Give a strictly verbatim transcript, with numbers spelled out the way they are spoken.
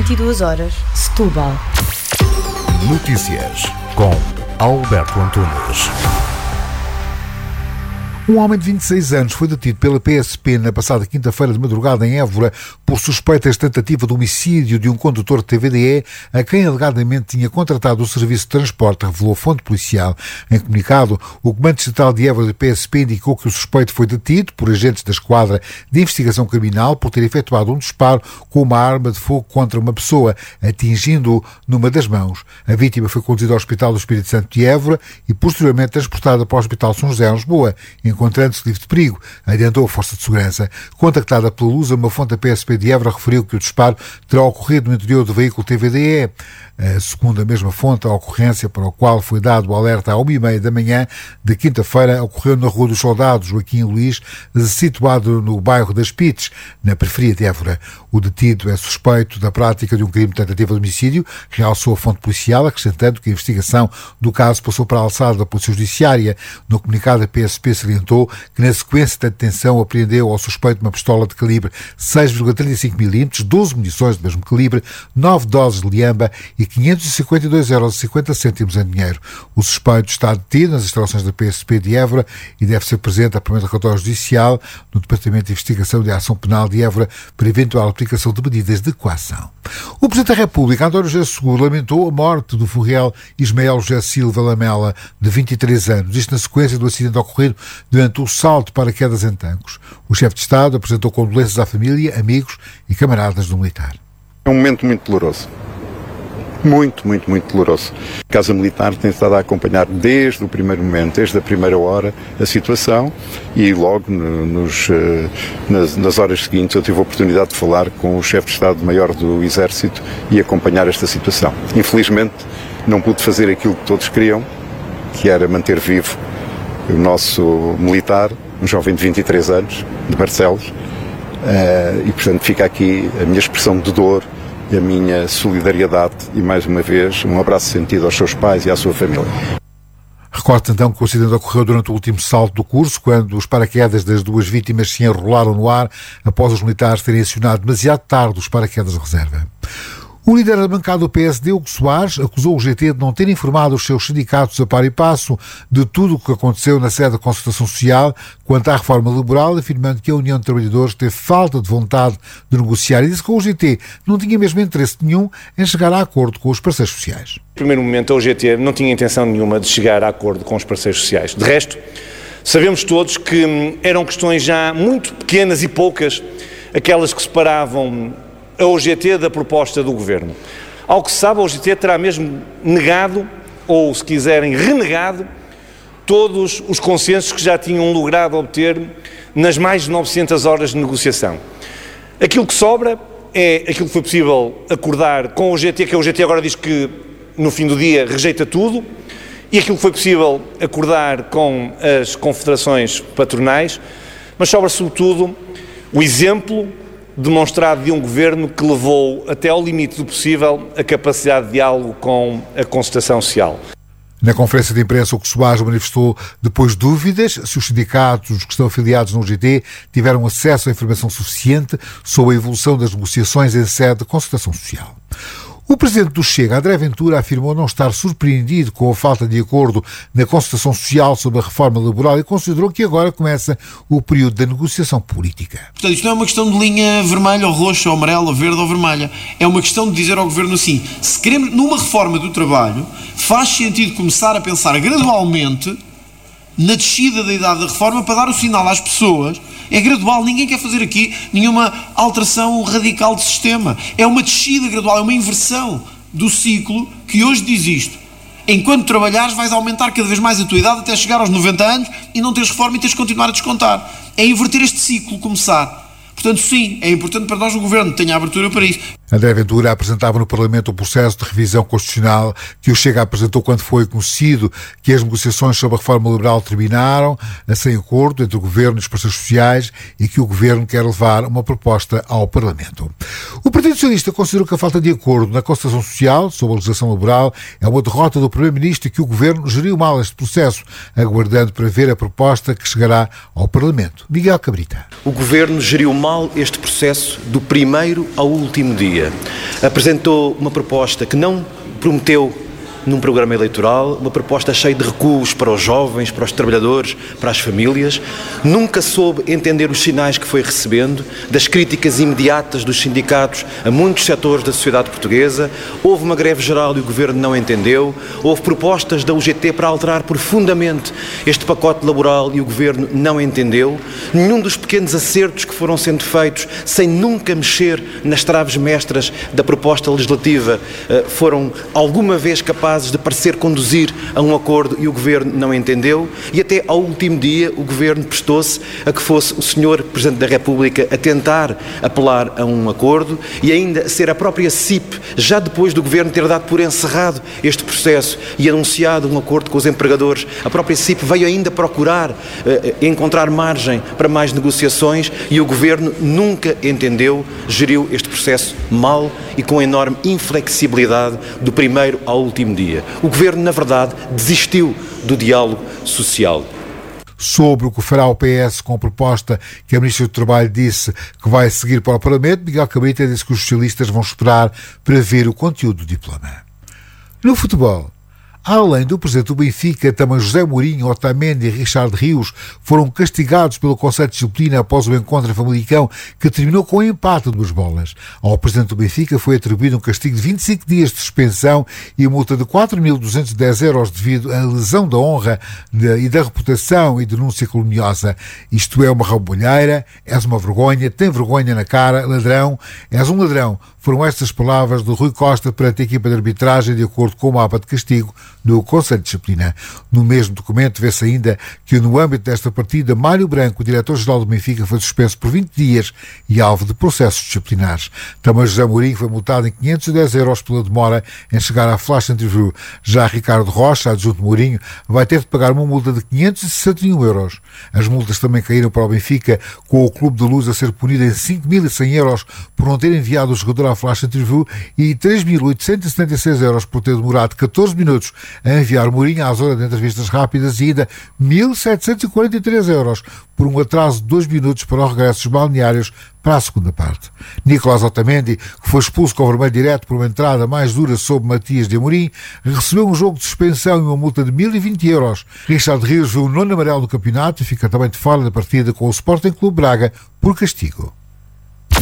vinte e duas horas, Setúbal. Notícias com Alberto Antunes. Um homem de vinte e seis anos foi detido pela P S P na passada quinta-feira de madrugada em Évora por suspeitas de tentativa de homicídio de um condutor de T V D E a quem alegadamente tinha contratado o serviço de transporte, revelou a fonte policial. Em comunicado, o Comando Distrital de Évora da P S P indicou que o suspeito foi detido por agentes da Esquadra de Investigação Criminal por ter efetuado um disparo com uma arma de fogo contra uma pessoa, atingindo-o numa das mãos. A vítima foi conduzida ao Hospital do Espírito Santo de Évora e posteriormente transportada para o Hospital São José, em Lisboa, encontrando-se livre de perigo, adiantou a Força de Segurança. Contactada pela Lusa, uma fonte da P S P de Évora referiu que o disparo terá ocorrido no interior do veículo T V D E. Segundo a mesma fonte, a ocorrência para a qual foi dado o alerta à uma e meia da manhã de quinta-feira ocorreu na Rua dos Soldados, Joaquim Luís, situado no bairro das Pites, na periferia de Évora. O detido é suspeito da prática de um crime de tentativa de homicídio, realçou a fonte policial, acrescentando que a investigação do caso passou para a alçada da Polícia Judiciária. No comunicado, a P S P salientou que, na sequência da detenção, apreendeu ao suspeito uma pistola de calibre seis vírgula trinta e cinco milímetros, doze munições do mesmo calibre, nove doses de liamba e quinhentos e cinquenta e dois euros e cinquenta cêntimos em dinheiro. O suspeito está detido nas instalações da P S P de Évora e deve ser presente a primeiro relatório judicial no Departamento de Investigação de Ação Penal de Évora para eventual aplicação de medidas de coação. O Presidente da República, António José Seguro, lamentou a morte do furriel Ismael José Silva Lamela, de vinte e três anos, isto na sequência do acidente ocorrido durante o salto de paraquedas em Tancos. O chefe de Estado apresentou condolências à família, amigos e camaradas do militar. É um momento muito doloroso. Muito, muito, muito doloroso. A Casa Militar tem estado a acompanhar desde o primeiro momento, desde a primeira hora, a situação e logo nos, nas, nas horas seguintes eu tive a oportunidade de falar com o chefe de Estado-Maior do Exército e acompanhar esta situação. Infelizmente não pude fazer aquilo que todos queriam, que era manter vivo o nosso militar, um jovem de vinte e três anos, de Barcelos, e portanto fica aqui a minha expressão de dor e a minha solidariedade e, mais uma vez, um abraço sentido aos seus pais e à sua família. Recorde então que o acidente ocorreu durante o último salto do curso, quando os paraquedas das duas vítimas se enrolaram no ar após os militares terem acionado demasiado tarde os paraquedas de reserva. O líder da bancada do P S D, Hugo Soares, acusou o G T de não ter informado os seus sindicatos a par e passo de tudo o que aconteceu na sede da Concertação Social quanto à reforma laboral, afirmando que a União de Trabalhadores teve falta de vontade de negociar e disse que o G T não tinha mesmo interesse nenhum em chegar a acordo com os parceiros sociais. No primeiro momento, a O G T não tinha intenção nenhuma de chegar a acordo com os parceiros sociais. De resto, sabemos todos que eram questões já muito pequenas e poucas, aquelas que separavam a O G T da proposta do Governo. Ao que se sabe, a O G T terá mesmo negado, ou se quiserem, renegado, todos os consensos que já tinham logrado obter nas mais de novecentas horas de negociação. Aquilo que sobra é aquilo que foi possível acordar com a O G T, que a O G T agora diz que, no fim do dia, rejeita tudo, e aquilo que foi possível acordar com as confederações patronais, mas sobra, sobretudo, o exemplo demonstrado de um governo que levou até ao limite do possível a capacidade de diálogo com a concertação social. Na conferência de imprensa, o que Soares manifestou depois dúvidas se os sindicatos que estão afiliados no U G T tiveram acesso à informação suficiente sobre a evolução das negociações em sede de concertação social. O presidente do Chega, André Ventura, afirmou não estar surpreendido com a falta de acordo na concertação social sobre a reforma laboral e considerou que agora começa o período da negociação política. Portanto, isto não é uma questão de linha vermelha ou roxa ou amarela ou verde ou vermelha. É uma questão de dizer ao Governo assim, se queremos, numa reforma do trabalho, faz sentido começar a pensar gradualmente na descida da idade da reforma para dar o sinal às pessoas. É gradual, ninguém quer fazer aqui nenhuma alteração radical de sistema. É uma descida gradual, é uma inversão do ciclo que hoje diz isto. Enquanto trabalhares vais aumentar cada vez mais a tua idade até chegar aos noventa anos e não teres reforma e tens de continuar a descontar. É inverter este ciclo, começar. Portanto, sim, é importante para nós o Governo tenha abertura para isso. André Ventura apresentava no Parlamento o processo de revisão constitucional que o Chega apresentou quando foi conhecido que as negociações sobre a reforma laboral terminaram, sem acordo entre o Governo e os parceiros sociais, e que o Governo quer levar uma proposta ao Parlamento. O Partido Socialista considerou que a falta de acordo na concertação social sobre a legislação laboral é uma derrota do Primeiro-Ministro e que o Governo geriu mal este processo, aguardando para ver a proposta que chegará ao Parlamento. Miguel Cabrita. O Governo geriu mal este processo do primeiro ao último dia. apresentou uma proposta que não prometeu num programa eleitoral, uma proposta cheia de recuos para os jovens, para os trabalhadores, para as famílias. Nunca soube entender os sinais que foi recebendo, das críticas imediatas dos sindicatos a muitos setores da sociedade portuguesa. Houve uma greve geral e o Governo não entendeu. Houve propostas da U G T para alterar profundamente este pacote laboral e o Governo não entendeu. Nenhum dos pequenos acertos que foram sendo feitos, sem nunca mexer nas traves mestras da proposta legislativa, foram alguma vez capazes de parecer conduzir a um acordo e o Governo não entendeu, e até ao último dia o Governo prestou-se a que fosse o senhor Presidente da República a tentar apelar a um acordo e ainda ser a própria S I P, já depois do Governo ter dado por encerrado este processo e anunciado um acordo com os empregadores, a própria S I P veio ainda procurar uh, encontrar margem para mais negociações e o Governo nunca entendeu, geriu este processo mal e com enorme inflexibilidade do primeiro ao último dia. O Governo, na verdade, desistiu do diálogo social. Sobre o que fará o P S com a proposta que a Ministra do Trabalho disse que vai seguir para o Parlamento, Miguel Cabrita disse que os socialistas vão esperar para ver o conteúdo do diploma. No futebol, além do presidente do Benfica, também José Mourinho, Otamendi e Richard Rios foram castigados pelo Conselho de Disciplina após o encontro em Famalicão, que terminou com um empate de duas bolas. Ao presidente do Benfica foi atribuído um castigo de vinte e cinco dias de suspensão e multa de quatro mil duzentos e dez euros devido à lesão da honra de, e da reputação e denúncia caluniosa. Isto é uma rambolheira, és uma vergonha, tem vergonha na cara, ladrão, és um ladrão. Foram estas palavras de Rui Costa perante a equipa de arbitragem, de acordo com o mapa de castigo do Conselho de Disciplina. No mesmo documento vê-se ainda que, no âmbito desta partida, Mário Branco, o diretor-geral do Benfica, foi suspenso por vinte dias e alvo de processos disciplinares. Também José Mourinho foi multado em quinhentos e dez euros pela demora em chegar à flash interview. Já Ricardo Rocha, adjunto de Mourinho, vai ter de pagar uma multa de quinhentos e sessenta e um euros. As multas também caíram para o Benfica, com o Clube da Luz a ser punido em cinco mil e cem euros por não ter enviado o jogador à flash interview e três mil oitocentos e setenta e seis euros por ter demorado catorze minutos a enviar Mourinho à zona de entrevistas rápidas e ainda mil setecentos e quarenta e três euros por um atraso de dois minutos para o regresso dos balneários para a segunda parte. Nicolás Otamendi, que foi expulso com vermelho direto por uma entrada mais dura sobre Matias de Amorim, recebeu um jogo de suspensão e uma multa de mil e vinte euros. Richard Rios viu o nono amarelo do campeonato e fica também de fora da partida com o Sporting Clube Braga por castigo.